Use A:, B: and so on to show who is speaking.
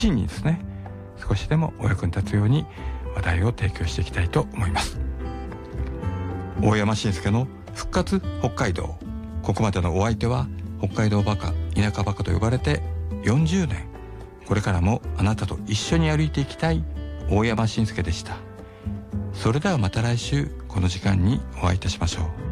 A: 真にですね、少しでもお役に立つように話題を提供していきたいと思います。大山伸介の復活北海道。ここまでのお相手は北海道バカ、田舎バカと呼ばれて40年、これからもあなたと一緒に歩いていきたい大山伸介でした。それではまた来週この時間にお会いいたしましょう。